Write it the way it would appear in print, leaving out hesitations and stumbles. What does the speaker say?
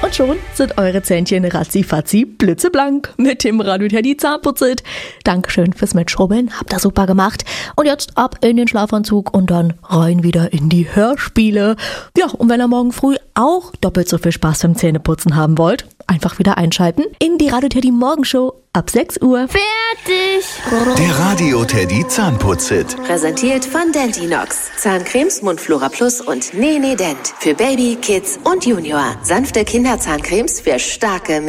Und schon sind eure Zähnchen ratzi-fatzi blitzeblank mit dem Radio Teddy Zahnputzit. Dankeschön fürs Mitschrubbeln, habt ihr super gemacht. Und jetzt ab in den Schlafanzug und dann rein wieder in die Hörspiele. Ja, und wenn ihr morgen früh auch doppelt so viel Spaß beim Zähneputzen haben wollt, einfach wieder einschalten in die Radio Teddy Morgenshow ab 6 Uhr. Fertig! Der Radio Teddy Zahnputzit. Präsentiert von Dentinox. Zahncremes, Mundflora Plus und Nene Dent. Für Baby, Kids und Junior. Sanfte Kinderzahncremes für starke